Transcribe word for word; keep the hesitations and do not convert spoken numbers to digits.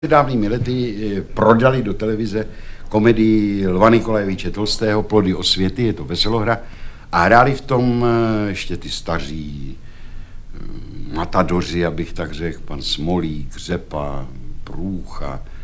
Dávnými lety prodali do televize komedii Lva Nikolajeviče Tolstého Plody osvěty, je to veselohra, a hráli v tom ještě ty staří matadoři, abych tak řekl, pan Smolík, Řepa, Průcha,